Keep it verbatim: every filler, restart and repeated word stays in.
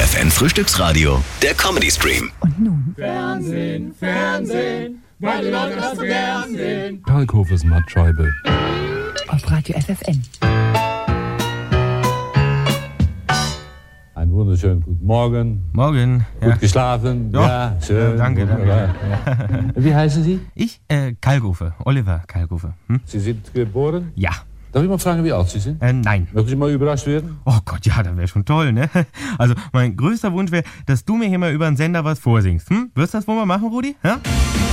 F N Frühstücksradio, der Comedy-Stream. Und nun? Fernsehen, Fernsehen, weil die Leute das so gern sehen. Kalkhofes Mattscheibe. Auf Radio F F N. Einen wunderschönen guten Morgen. Morgen. Gut Ja. geschlafen? Ja. schön. Ja, danke, danke. Wunderbar. Wie heißen Sie? Ich, äh, Kalkofe. Oliver Kalkofe. Hm? Sie sind geboren? Ja. Darf ich mal fragen, wie alt Sie sind? Äh, nein. Möchten Sie mal überrascht werden? Oh Gott, ja, das wäre schon toll, ne? Also, mein größter Wunsch wäre, dass du mir hier mal über den Sender was vorsingst. Hm? Wirst du das wohl mal machen, Rudi? Ja?